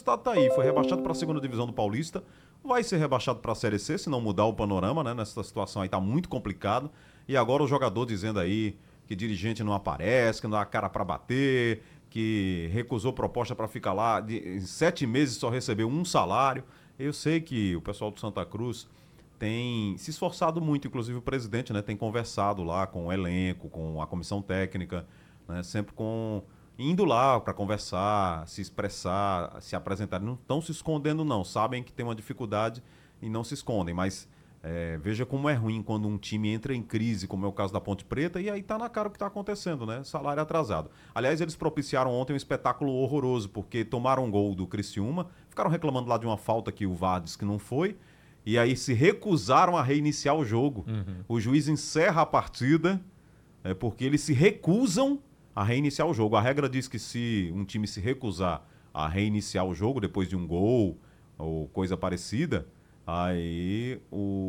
resultado tá aí, foi rebaixado para a segunda divisão do Paulista, vai ser rebaixado para a Série C, se não mudar o panorama, né? Nessa situação aí tá muito complicado. E agora o jogador dizendo aí que dirigente não aparece, que não dá cara para bater, que recusou proposta para ficar lá, em 7 meses só recebeu um salário. Eu sei que o pessoal do Santa Cruz tem se esforçado muito, inclusive o presidente, né, tem conversado lá com o elenco, com a comissão técnica, né, sempre indo lá para conversar, se expressar, se apresentar. Não estão se escondendo, não. Sabem que tem uma dificuldade e não se escondem, mas veja como é ruim quando um time entra em crise, como é o caso da Ponte Preta, e aí tá na cara o que está acontecendo, né? Salário atrasado. Aliás, eles propiciaram ontem um espetáculo horroroso, porque tomaram um gol do Criciúma, ficaram reclamando lá de uma falta que o VAR disse que não foi, e aí se recusaram a reiniciar o jogo. O juiz encerra a partida, porque eles se recusam a reiniciar o jogo. A regra diz que se um time se recusar a reiniciar o jogo depois de um gol ou coisa parecida, aí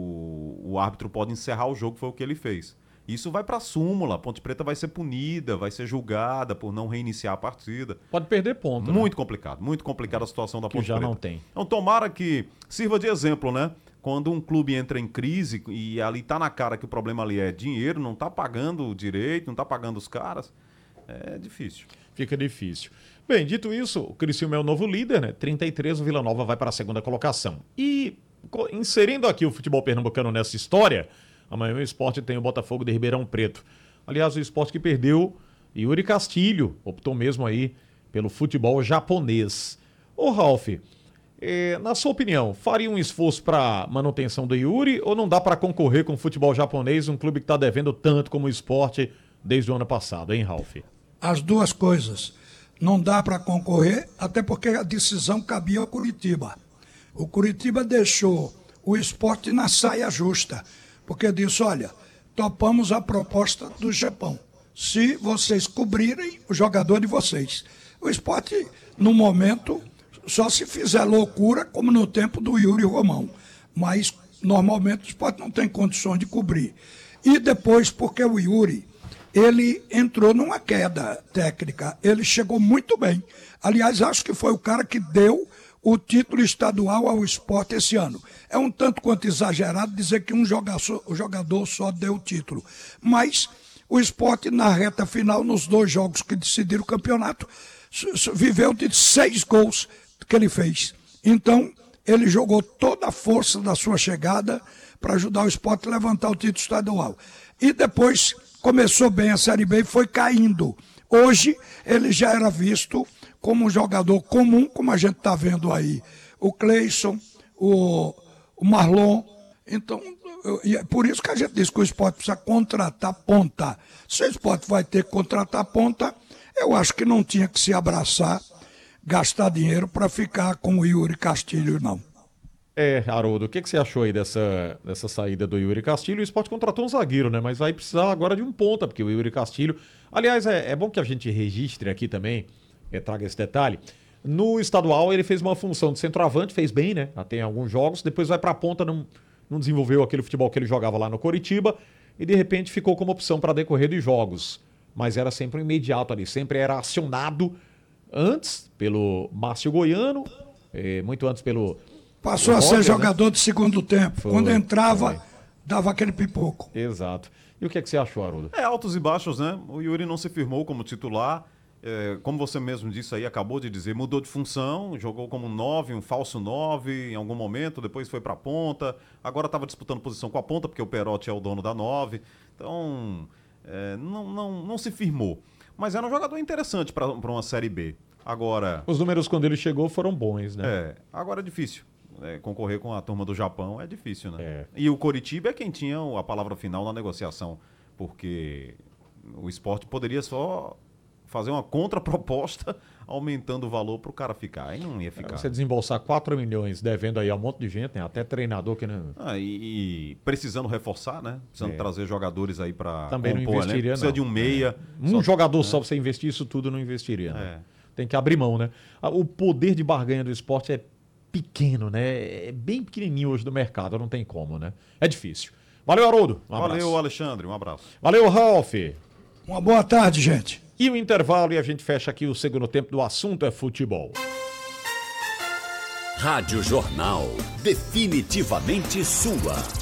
o árbitro pode encerrar o jogo, foi o que ele fez. Isso vai para a súmula, a Ponte Preta vai ser punida, vai ser julgada por não reiniciar a partida. Pode perder ponto, muito complicada a situação da Ponte Preta. Que já não tem. Então tomara que sirva de exemplo, né? Quando um clube entra em crise e ali tá na cara que o problema ali é dinheiro, não tá pagando direito, não tá pagando os caras, é difícil. Fica difícil. Bem, dito isso, o Criciúma é o novo líder, né? 33, o Vila Nova vai para a segunda colocação. E inserindo aqui o futebol pernambucano nessa história, amanhã o Sport tem o Botafogo de Ribeirão Preto. Aliás, o Sport que perdeu, Yuri Castilho optou mesmo aí pelo futebol japonês. Ô Ralf, na sua opinião, faria um esforço para manutenção do Yuri ou não dá para concorrer com o futebol japonês, um clube que está devendo tanto como o Sport desde o ano passado, hein, Ralf? As duas coisas. Não dá para concorrer, até porque a decisão cabia ao Curitiba. O Curitiba deixou o Sport na saia justa, porque disse, olha, topamos a proposta do Japão. Se vocês cobrirem o jogador de vocês. O Sport, no momento, só se fizer loucura, como no tempo do Yuri Romão. Mas, normalmente, o Sport não tem condições de cobrir. E depois, porque o Yuri, ele entrou numa queda técnica. Ele chegou muito bem. Aliás, acho que foi o cara que deu o título estadual ao Sport esse ano. É um tanto quanto exagerado dizer que o jogador só deu o título. Mas o Sport, na reta final, nos 2 jogos que decidiram o campeonato, viveu de 6 gols que ele fez. Então, ele jogou toda a força da sua chegada para ajudar o Sport a levantar o título estadual. E depois começou bem a Série B e foi caindo. Hoje, ele já era visto como um jogador comum, como a gente está vendo aí. O Cleison, o Marlon. Então, é por isso que a gente diz que o Sport precisa contratar ponta. Se o Sport vai ter que contratar ponta, eu acho que não tinha que se abraçar, gastar dinheiro para ficar com o Yuri Castilho, não. Haroldo, o que você achou aí dessa saída do Yuri Castilho? O Sport contratou um zagueiro, né? Mas vai precisar agora de um ponta, porque o Yuri Castilho... Aliás, é bom que a gente registre aqui também, traga esse detalhe. No estadual, ele fez uma função de centroavante, fez bem, né? Até em alguns jogos. Depois vai pra ponta, não desenvolveu aquele futebol que ele jogava lá no Coritiba e, de repente, ficou como opção para decorrer dos jogos. Mas era sempre um imediato ali, sempre era acionado antes pelo Márcio Goiano, muito antes pelo... Passou a ser jogador de segundo tempo. Quando entrava, dava aquele pipoco. Exato. E o que você achou, Haroldo? Altos e baixos, né? O Yuri não se firmou como titular. Como você mesmo disse aí, acabou de dizer, mudou de função, jogou como 9, um falso 9 em algum momento, depois foi para a ponta. Agora estava disputando posição com a ponta, porque o Perotti é o dono da 9. Então, não se firmou. Mas era um jogador interessante para uma Série B. Agora... Os números quando ele chegou foram bons, né? Agora é difícil. Concorrer com a turma do Japão é difícil, né? E o Coritiba é quem tinha a palavra final na negociação, porque o Sport poderia só fazer uma contraproposta aumentando o valor para o cara ficar. Aí não ia ficar. Você desembolsar 4 milhões devendo aí a um monte de gente, né? Até treinador que não... E precisando reforçar, né? Precisando trazer jogadores aí para também não investiria, precisa de um meia. Um jogador só para você investir isso tudo não investiria, né? Tem que abrir mão, né? O poder de barganha do esporte é pequeno, né? É bem pequenininho hoje do mercado, não tem como, né? É difícil. Valeu, Haroldo. Um abraço. Valeu, Alexandre. Um abraço. Valeu, Ralf. Uma boa tarde, gente. E o intervalo, e a gente fecha aqui o segundo tempo do Assunto é Futebol. Rádio Jornal, definitivamente sua.